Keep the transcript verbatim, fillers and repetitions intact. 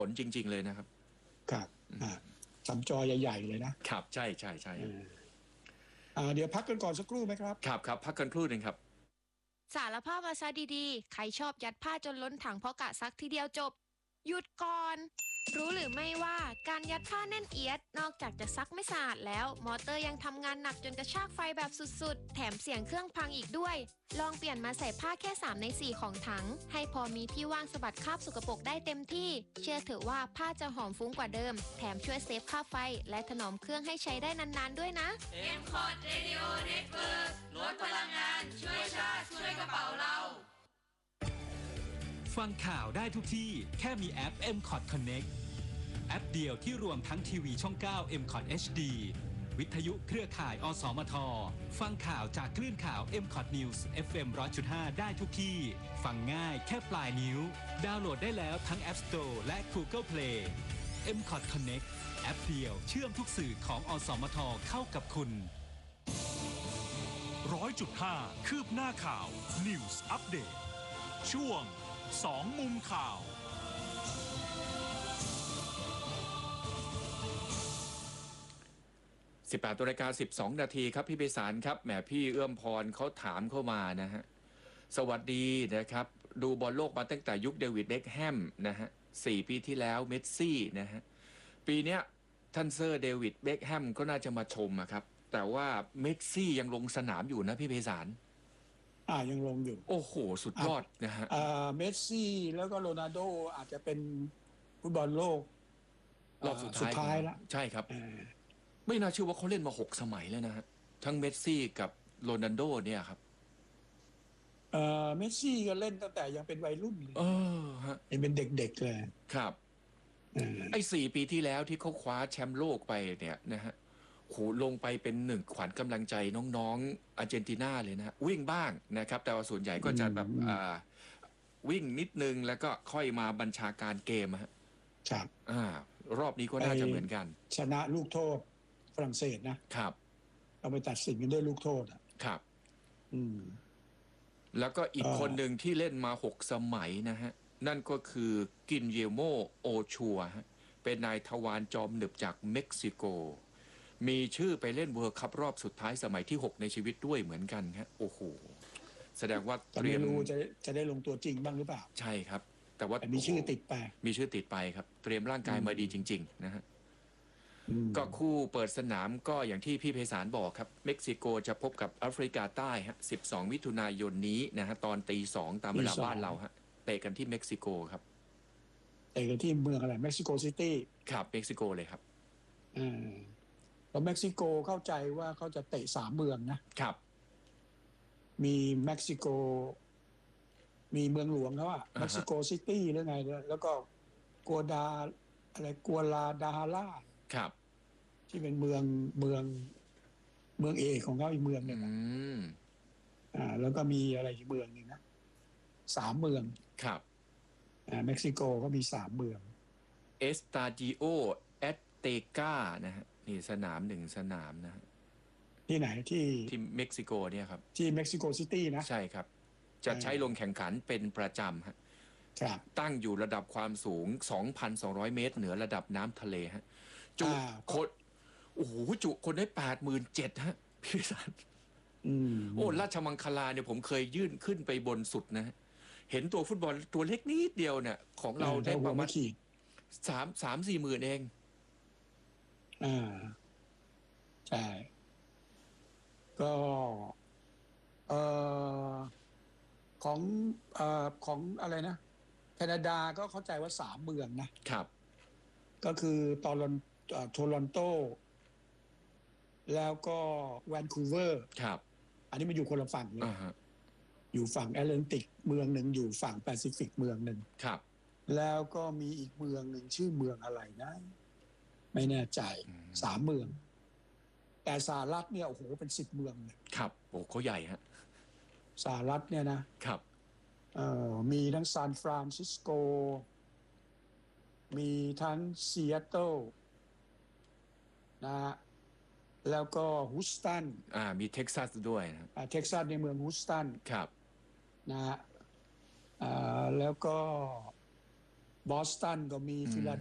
ผลจริงๆเลยนะครับครับอ่าสามจอใหญ่ๆเลยนะครับใช่ใช่ใช่อ่าเดี๋ยวพักกันก่อนสักครู่ไหมครับครับครับพักกันครู่หนึ่งครับสารภาพมาซะดีๆใครชอบยัดผ้าจนล้นถังเพราะกะซักทีเดียวจบหยุดก่อนรู้หรือไม่ว่าการยัดผ้าแน่นเอียดนอกจากจะซักไม่สะอาดแล้วมอเตอร์ยังทำงานหนักจนกระชากไฟแบบสุดๆแถมเสียงเครื่องพังอีกด้วยลองเปลี่ยนมาใส่ผ้าแค่สามในสี่ของถังให้พอมีที่ว่างสะบัดคราบสกปรกได้เต็มที่เชื่อเถอะว่าผ้าจะหอมฟุ้งกว่าเดิมแถมช่วยเซฟค่าไฟและถนอมเครื่องให้ใช้ได้นานๆด้วยนะเอ็ม คอร์ด Radio Network ลดพลังงานช่วยชาติช่วยกระเป๋าเราฟังข่าวได้ทุกที่แค่มีแอป เอ็ม คอร์ด Connect แอปเดียวที่รวมทั้งทีวีช่อง เก้า เอ็ม คอร์ด เอช ดี วิทยุเครือข่าย อสมท ฟังข่าวจากคลื่นข่าว เอ็ม คอร์ด News เอฟ เอ็ม หนึ่งร้อยจุดห้า ได้ทุกที่ ฟังง่ายแค่ปลายนิ้ว ดาวน์โหลดได้แล้วทั้ง App Store และ Google Play เอ็ม คอร์ด Connect แอปเดียวเชื่อมทุกสื่อของอสมทเข้ากับคุณร้อยจุดห้า คืบหน้าข่าว News Update ช่วงสองมุมข่าวสิบแปดนาฬิกาสิบสองนาทีครับพี่ไพศาลครับแหมพี่เอื้อมพรเขาถามเข้ามานะฮะสวัสดีนะครับดูบอลโลกมาตั้งแต่ยุคเดวิดเบ็คแฮมนะฮะสี่ปีที่แล้วเมสซี่นะฮะปีเนี้ยท่านเซอร์เดวิดเบ็คแฮมก็น่าจะมาชมครับแต่ว่าเมสซี่ยังลงสนามอยู่นะพี่ไพศาลอ่ายังลงอยู่โอ้โหสุดยอดนะฮะอ่าเมสซี่แล้วก็โรนัลโดอาจจะเป็นฟุตบอลโลกรอบสุดท้ายท้ายแล้วใช่ครับไม่น่าเชื่อว่าเขาเล่นมาหกสมัยแล้วนะฮะทั้งเมสซี่กับโรนัลโดเนี่ยครับเอ่อเมสซี่ก็เล่นตั้งแต่ยังเป็นวัยรุ่นเลยเออฮะยังเป็นเด็กๆเลยครับไอ้สี่ปีที่แล้วที่เขาคว้าแชมป์โลกไปเนี่ยนะฮะโหลงไปเป็นหนึ่งขวัญกำลังใจน้องๆอาร์เจนตินาเลยนะฮะวิ่งบ้างนะครับแต่ว่าส่วนใหญ่ก็จะแบบอ่าวิ่งนิดนึงแล้วก็ค่อยมาบัญชาการเกมฮะครับอ่ารอบนี้ก็น่าจะเหมือนกันชนะลูกโทษฝรั่งเศสนะครับเอาไปตัดสินกันด้วยลูกโทษอ่ะครับอืมแล้วก็อีกคนหนึ่งที่เล่นมาหกสมัยนะฮะนั่นก็คือกินเยโมโอชัวฮะเป็นนายทวารจอมหนึบจากเม็กซิโกมีชื่อไปเล่นเวิร์คัพรอบสุดท้ายสมัยที่หกในชีวิตด้วยเหมือนกันฮะโอ้โหแสดงว่าเตรียมรู้จะจะได้ลงตัวจริงบ้างหรือเปล่าใช่ครับแต่ว่ามีชื่อติดไปมีชื่อติดไปครับเตรียมร่างกายมาดีจริงๆนะฮะก็คู่เปิดสนามก็อย่างที่พี่ไพศาลบอกครับเม็กซิโกจะพบกับแอฟริกาใต้ฮะสิบสองมิถุนายนนี้นะฮะตอนตีสองตามเวลาบ้านเราฮะเตะกันที่เม็กซิโกครับเตะกันที่เมืองอะไรเม็กซิโกซิตี้ครับเม็กซิโกเลยครับอ่าแล้วเม็กซิโกเข้าใจว่าเขาจะเตะสามเมืองนะครับมีเม็กซิโกมีเมืองหลวงเขาอะเม็กซิโกซิตี้หรือไงแล้วก็กัวดาอะไรกัวลาดาฮาร่าครับที่เป็นเมืองเมืองเมืองเอกของเขาอีกเมืองหนึ่งอ่าแล้วก็มีอะไรอีกเมืองหนึ่งนะสามเมืองครับอ่าเม็กซิโกก็มีสามเมืองเอสตาดิโอแอตเตกานะฮะนี่สนามหนึ่งสนามนะที่ไหนที่ที่เม็กซิโกเนี่ยครับที่เม็กซิโกซิตี้นะใช่ครับจะใช้ลงแข่งขันเป็นประจำฮะตั้งอยู่ระดับความสูง สองพันสองร้อย เมตรเหนือระดับน้ำทะเลฮะจุคนโอ้โหจุคนได้ แปดหมื่นเจ็ดพัน ฮะพี่สันโอ้ราชมังคลาเนี่ยผมเคยยื่นขึ้นไปบนสุดนะเห็นตัวฟุตบอลตัวเล็กนิดเดียวเนี่ยของเราได้ประมาณสามสามสี่หมื่นเองอ่าใช่ก็เอ่อของเอ่อของอะไรนะแคนาดาก็เข้าใจว่าสามเมืองนะครับก็คือตอนโทรอนโตแล้วก็แวนคูเวอร์ครับอันนี้มันอยู่คนละฝั่งเลย uh-huh. อยู่ฝั่งแอตแลนติกเมืองหนึ่งอยู่ฝั่งแปซิฟิกเมืองหนึ่งครับแล้วก็มีอีกเมืองหนึ่งชื่อเมืองอะไรนะไม่แน่ใจสามเมืองแต่สหรัฐเนี่ยโอ้โหเป็นสิบเมืองเลยครับโอ้เขาใหญ่ฮะสหรัฐเนี่ยนะครับเอ่อมีทั้งซานฟรานซิสโกมีทั้งซีแอตเทิลนะฮะแล้วก็ฮูสตันอ่ามีเท็กซัสด้วยนะอ่าเท็กซัสในเมืองฮูสตันครับนะฮะอ่าแล้วก็บอสตันก็มีอืมฟิลา